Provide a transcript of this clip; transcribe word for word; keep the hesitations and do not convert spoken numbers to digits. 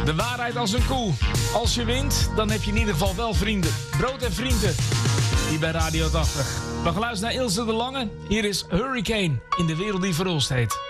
De waarheid als een koe. Als je wint, dan heb je in ieder geval wel vrienden. Brood en vrienden. Hier bij Radio tachtig. We gaan luisteren naar Ilse de Lange. Hier is Hurricane in de wereld die verroest heet.